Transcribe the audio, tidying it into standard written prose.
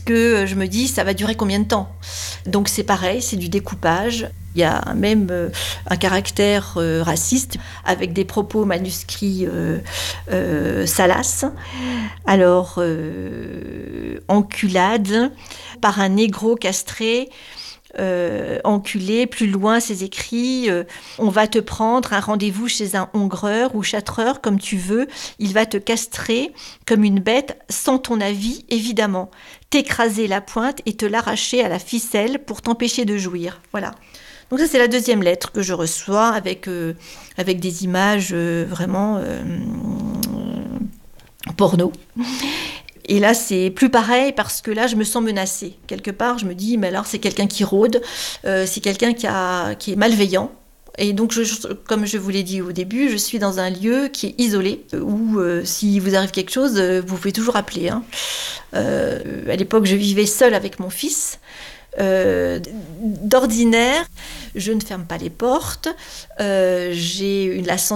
que je me dis, ça va durer combien de temps? Donc c'est pareil, c'est du découpage. Il y a même un caractère raciste avec des propos manuscrits salaces. Alors, enculade par un négro castré. Enculé, plus loin, c'est écrit on va te prendre un rendez-vous chez un hongreur ou châtreur, comme tu veux. Il va te castrer comme une bête, sans ton avis, évidemment. T'écraser la pointe et te l'arracher à la ficelle pour t'empêcher de jouir. Voilà. Donc ça, c'est la deuxième lettre que je reçois avec des images vraiment porno. Et là, c'est plus pareil parce que là, je me sens menacée. Quelque part, je me dis, mais alors, c'est quelqu'un qui rôde, c'est quelqu'un qui est malveillant. Et donc, comme je vous l'ai dit au début, je suis dans un lieu qui est isolé, où si vous arrive quelque chose, vous pouvez toujours appeler. Hein. À l'époque, je vivais seule avec mon fils. D'ordinaire, je ne ferme pas les portes. J'ai la sensation